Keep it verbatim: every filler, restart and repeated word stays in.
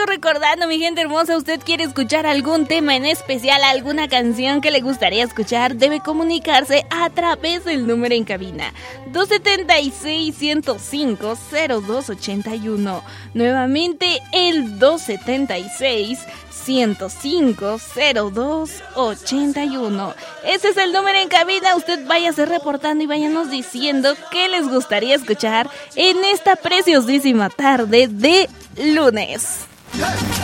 recordando, mi gente hermosa, usted quiere escuchar algún tema en especial, alguna canción que le gustaría escuchar, debe comunicarse a través del número en cabina dos siete seis, uno cero cinco, cero dos ocho uno. Nuevamente el dos siete seis, uno cero cinco, cero dos ocho uno. Ese es el número en cabina. Usted váyase reportando y váyanos diciendo qué les gustaría escuchar en esta preciosísima tarde de lunes.